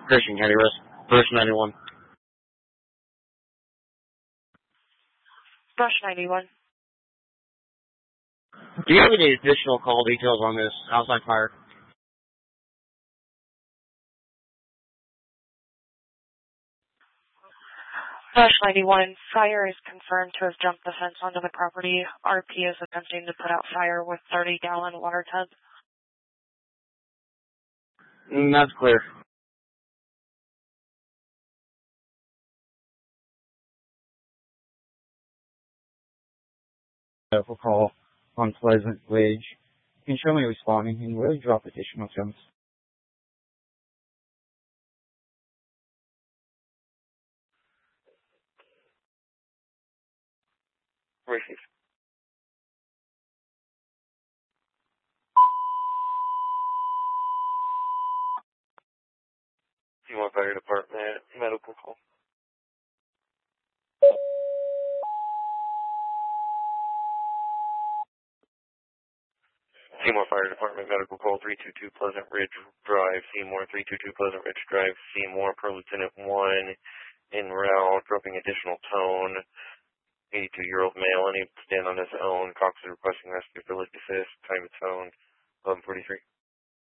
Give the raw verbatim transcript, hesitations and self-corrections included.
Christian County Rest, Brush ninety-one. Brush ninety-one. Do you have any additional call details on this outside fire? Brush ninety-one, fire is confirmed to have jumped the fence onto the property. R P is attempting to put out fire with thirty gallon water tub. Mm, that's clear. Medical call on Pleasant Ridge. Can you show me responding and really drop additional jumps? Receive. Seymour Fire Department, medical call. Seymour Fire Department, medical call three two two Pleasant Ridge Drive, Seymour three two two Pleasant Ridge Drive, Seymour, per Lieutenant one, en route, dropping additional tone, eighty-two-year-old male, unable to stand on his own, Cox is requesting rescue, village assist, time of tone, eleven forty-three.